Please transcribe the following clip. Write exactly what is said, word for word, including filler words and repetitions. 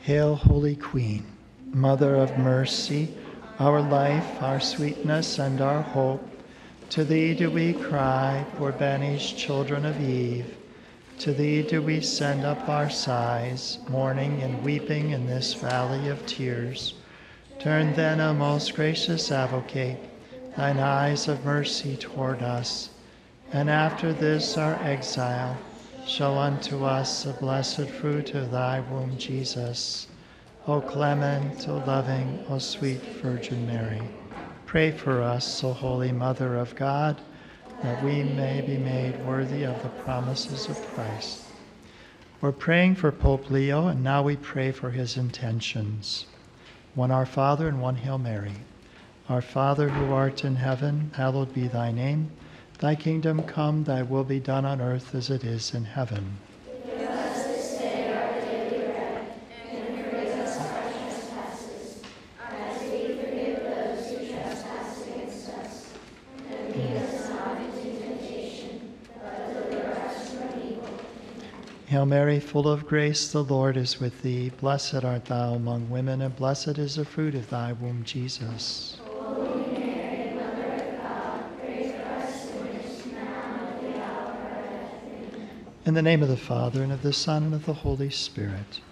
Hail, Holy Queen, Mother of mercy, our life, our sweetness, and our hope. To thee do we cry, poor banished children of Eve. To thee do we send up our sighs, mourning and weeping in this valley of tears. Turn then, O most gracious Advocate, thine eyes of mercy toward us, and after this our exile, show unto us the blessed fruit of thy womb, Jesus. O clement, O loving, O sweet Virgin Mary, pray for us, O Holy Mother of God, that we may be made worthy of the promises of Christ. We're praying for Pope Leo, and now we pray for his intentions. One Our Father and one Hail Mary. Our Father, who art in heaven, hallowed be thy name. Thy kingdom come, thy will be done on earth as it is in heaven. Give us this day our daily bread, and forgive us our trespasses, as we forgive those who trespass against us. And lead us not into temptation, but deliver us from evil. Hail Mary, full of grace, the Lord is with thee. Blessed art thou among women, and blessed is the fruit of thy womb, Jesus. Holy Mary, Mother of God, pray for us sinners, now and at the hour of our death. Amen. In the name of the Father, and of the Son, and of the Holy Spirit.